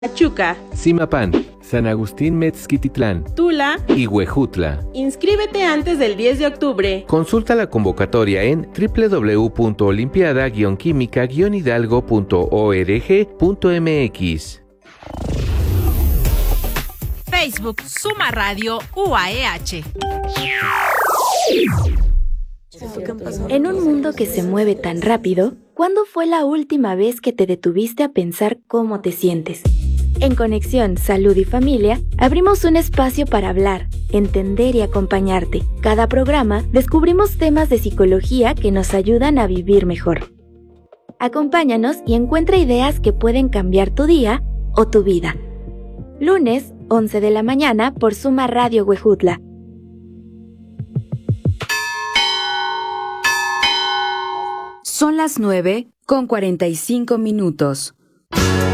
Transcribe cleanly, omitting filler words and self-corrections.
Pachuca, Zimapán, San Agustín Metzquititlán Tula. y Huejutla. Inscríbete antes del 10 de octubre. Consulta la convocatoria en www.olimpiada-química-hidalgo.org.mx. Facebook Suma Radio UAEH. En un mundo que se mueve tan rápido, ¿cuándo fue la última vez que te detuviste a pensar cómo te sientes? En Conexión Salud y Familia, abrimos un espacio para hablar, entender y acompañarte. Cada programa descubrimos temas de psicología que nos ayudan a vivir mejor. Acompáñanos y encuentra ideas que pueden cambiar tu día o tu vida. Lunes, 11 de la mañana por Suma Radio Huejutla. Son las 9:45.